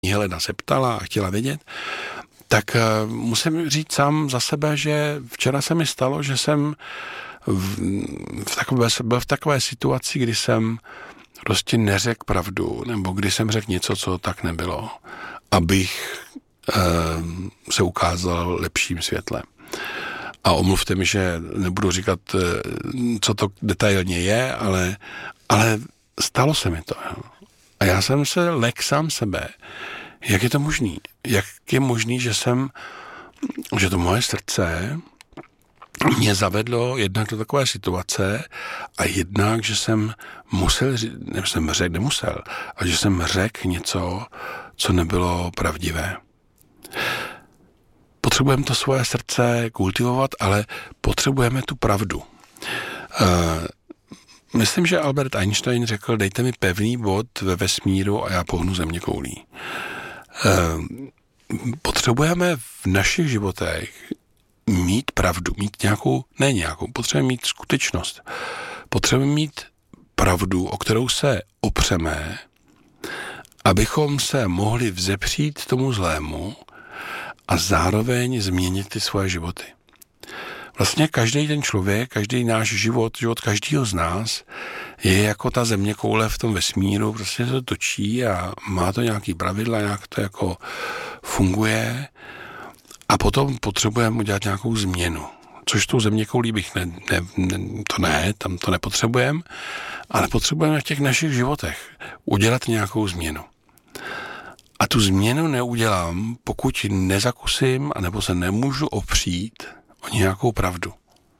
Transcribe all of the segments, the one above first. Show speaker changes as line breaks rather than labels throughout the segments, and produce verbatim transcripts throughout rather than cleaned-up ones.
Helena se ptala a chtěla vědět, tak uh, musím říct sám za sebe, že včera se mi stalo, že jsem v, v takové, byl v takové situaci, kdy jsem prostě neřekl pravdu, nebo kdy jsem řekl něco, co tak nebylo, abych uh, se ukázal lepším světlem. A omluvte mi, že nebudu říkat, co to detailně je, ale, ale stalo se mi to. Jo. A já jsem se lekl sám sebe. Jak je to možný? Jak je možný, že jsem, že to moje srdce mě zavedlo jednak do takové situace a jednak, že jsem musel, ne, jsem řekl, nemusel, ale že jsem řekl něco, co nebylo pravdivé. Potřebujeme to svoje srdce kultivovat, ale potřebujeme tu pravdu. Uh, myslím, že Albert Einstein řekl, dejte mi pevný bod ve vesmíru a já pohnu zeměkoulí. Uh, potřebujeme v našich životech mít pravdu, mít nějakou, ne nějakou, potřebujeme mít skutečnost. Potřebujeme mít pravdu, o kterou se opřeme, abychom se mohli vzepřít tomu zlému a zároveň změnit ty svoje životy. Vlastně každý ten člověk, každý náš život, život každého z nás je jako ta zeměkoule v tom vesmíru, prostě se to točí a má to nějaký pravidla, nějak to jako funguje a potom potřebujeme udělat nějakou změnu. Což tou zeměkoulí bych ne, ne, ne, to ne, tam to nepotřebujeme, ale potřebujeme v těch našich životech udělat nějakou změnu. A tu změnu neudělám, pokud nezakusím, anebo se nemůžu opřít o nějakou pravdu.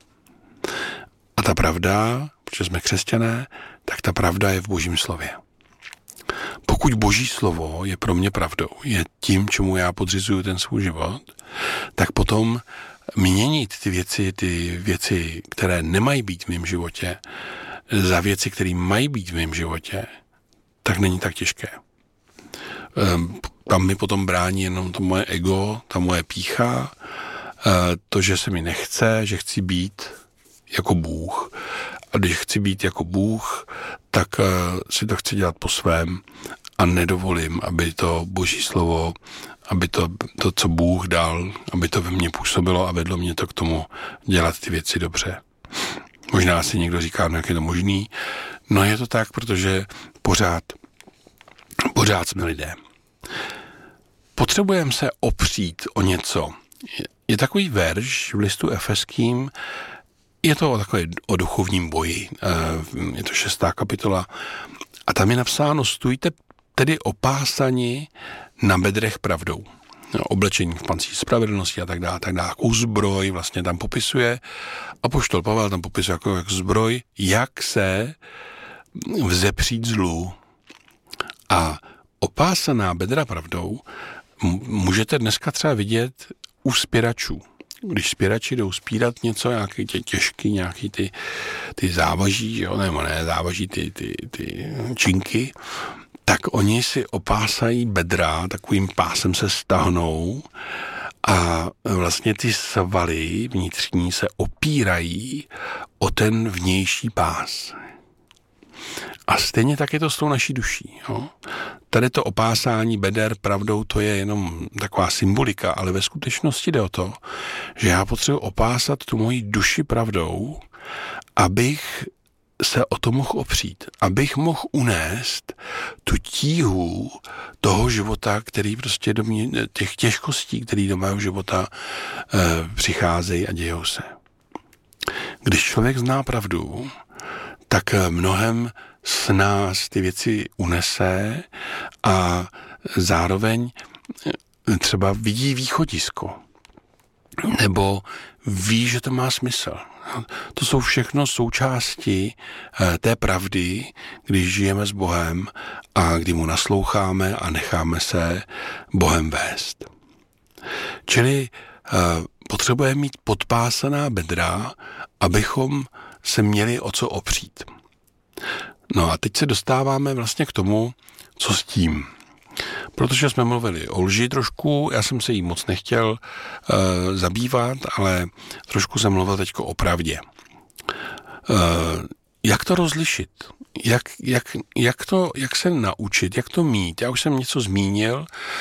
A ta pravda, protože jsme křesťané, tak ta pravda je v Božím slově. Pokud Boží slovo je pro mě pravdou, je tím, čemu já podřizuju ten svůj život, tak potom měnit ty věci, ty věci, které nemají být v mém životě, za věci, které mají být v mém životě, tak není tak těžké. Tam mi potom brání jenom to moje ego, ta moje pýcha, to, že se mi nechce, že chci být jako Bůh. A když chci být jako Bůh, tak si to chci dělat po svém a nedovolím, aby to Boží slovo, aby to, to, co Bůh dal, aby to ve mně působilo a vedlo mě to k tomu dělat ty věci dobře. Možná si někdo říká, no jak je to možný. No je to tak, protože pořád Pořád jsme lidé. Potřebujeme se opřít o něco. Je takový verš v listu Efeským, je to takový o duchovním boji. Je to šestá kapitola. A tam je napsáno, stůjte tedy opásani na bedrech pravdou. Oblečení v pancíři spravedlnosti a tak dále, tak dále. Jakou zbroj vlastně tam popisuje. Apoštol Pavel tam popisuje jako jak zbroj, jak se vzepřít zlu. A opásaná bedra pravdou můžete dneska třeba vidět u spěračů. Když spěrači jdou spírat něco, nějaký tě těžký, nějaký ty, ty závaží, jo, nebo ne, závaží ty, ty, ty činky, tak oni si opásají bedra, takovým pásem se stahnou a vlastně ty svaly vnitřní se opírají o ten vnější pás. A stejně tak je to s tou naší duší. Jo? Tady to opásání beder pravdou, to je jenom taková symbolika, ale ve skutečnosti jde o to, že já potřebuji opásat tu moji duši pravdou, abych se o to mohl opřít, abych mohl unést tu tíhu toho života, který prostě do mě, těch těžkostí, který do mého života e, přicházejí a dějou se. Když člověk zná pravdu, tak mnohem s nás ty věci unese a zároveň třeba vidí východisko. Nebo ví, že to má smysl. To jsou všechno součásti té pravdy, když žijeme s Bohem a kdy mu nasloucháme a necháme se Bohem vést. Čili potřebujeme mít podpásaná bedra, abychom se měli o co opřít. No a teď se dostáváme vlastně k tomu, co s tím. Protože jsme mluvili o lži trošku, já jsem se jí moc nechtěl uh, zabývat, ale trošku jsem mluvil teďko o pravdě. Uh, jak to rozlišit? Jak, jak, jak, to, jak se naučit? Jak to mít? Já už jsem něco zmínil,